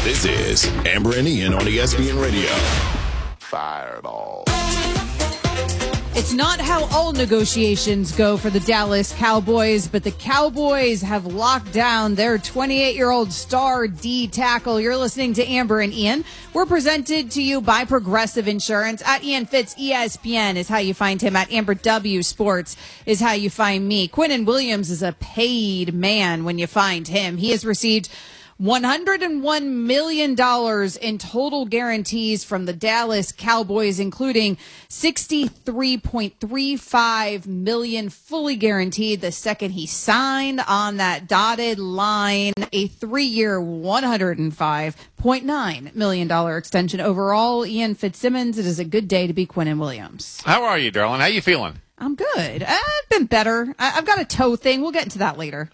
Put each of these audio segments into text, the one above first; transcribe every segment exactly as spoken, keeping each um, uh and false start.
This is Amber and Ian on E S P N Radio. Fireball. It's not how all negotiations go for the Dallas Cowboys, but the Cowboys have locked down their twenty-eight-year-old star D tackle. You're listening to Amber and Ian. We're presented to you by Progressive Insurance. At Ian Fitz, E S P N is how you find him. At Amber W Sports is how you find me. Quinnen Williams is a paid man when you find him. He has received one hundred one million dollars in total guarantees from the Dallas Cowboys, including sixty-three point three five million dollars fully guaranteed the second he signed on that dotted line, a three-year, one hundred five point nine million dollars extension overall. Ian Fitzsimmons, it is a good day to be Quinnen Williams. How are you, darling? How you feeling? I'm good. I've been better. I- I've got a toe thing. We'll get into that later.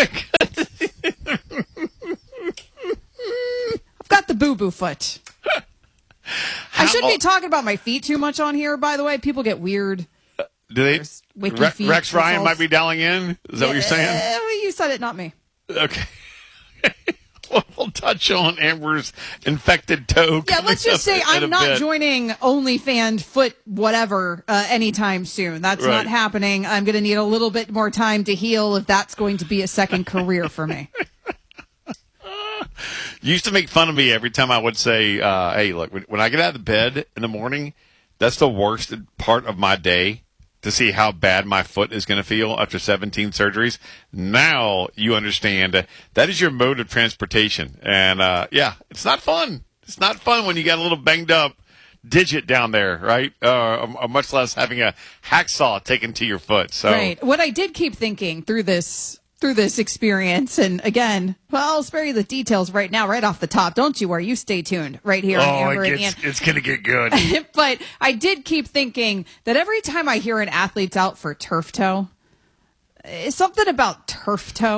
Got the boo-boo foot. I shouldn't be talking about my feet too much on here, by the way. People get weird. Uh, do they? Wiki Re- feet Rex Ryan results. might be dialing in? Is that what you're saying? Uh, you said it, not me. Okay. Well, we'll touch on Amber's infected toe. Yeah, let's just say in a I'm not bit. joining OnlyFans foot whatever uh, anytime soon. That's Right. not happening. I'm going to need a little bit more time to heal if that's going to be a second career for me. You used to make fun of me every time I would say, uh, hey, look, when, when I get out of bed in the morning, that's the worst part of my day, to see how bad my foot is going to feel after seventeen surgeries. Now you understand uh, that is your mode of transportation. And, uh, yeah, it's not fun. It's not fun when you got a little banged up digit down there, right? Uh, or, or much less having a hacksaw taken to your foot. So, Right. What I did keep thinking through this through this experience, and again, well, I'll spare you the details right now, right off the top. Don't you worry. You stay tuned right here on oh, Amber it and Ian. gets, it's going to get good. But I did keep thinking that every time I hear an athlete's out for turf toe, it's something about turf toe